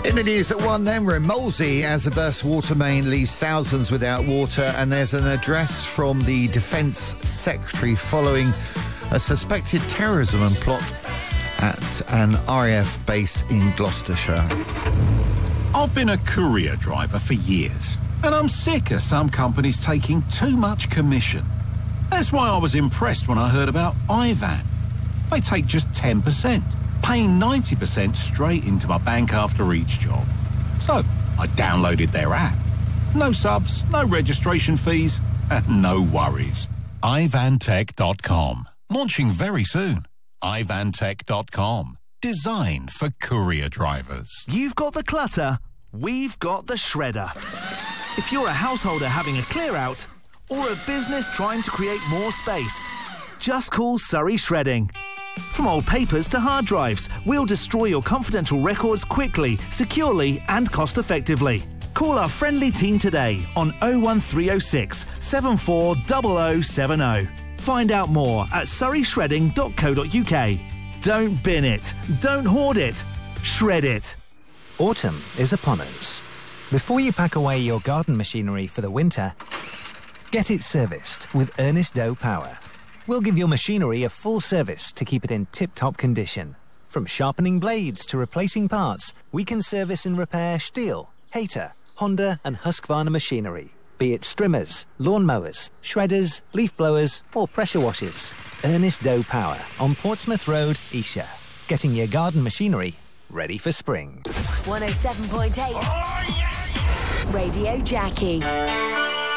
In the news at 1 then, we're in Molesey as a burst water main leaves thousands without water, and there's an address from the Defence Secretary following a suspected terrorism plot at an RAF base in Gloucestershire. I've been a courier driver for years, and I'm sick of some companies taking too much commission. That's why I was impressed when I heard about Ivan. They take just 10%. Paying 90% straight into my bank after each job. So I downloaded their app. No subs, no registration fees, and no worries. Ivantech.com. Launching very soon. Ivantech.com. Designed for courier drivers. You've got the clutter, we've got the shredder. If you're a householder having a clear out or a business trying to create more space, just call Surrey Shredding. From old papers to hard drives, we'll destroy your confidential records quickly, securely and cost-effectively. Call our friendly team today on 01306 740070. Find out more at surreyshredding.co.uk. Don't bin it, don't hoard it, shred it. Autumn is upon us. Before you pack away your garden machinery for the winter, get it serviced with Ernest Doe Power. We'll give your machinery a full service to keep it in tip-top condition. From sharpening blades to replacing parts, we can service and repair Stihl, Hayter, Honda and Husqvarna machinery. Be it strimmers, lawnmowers, shredders, leaf blowers or pressure washers. Ernest Doe Power on Portsmouth Road, Esher. Getting your garden machinery ready for spring. 107.8 Radio Jackie.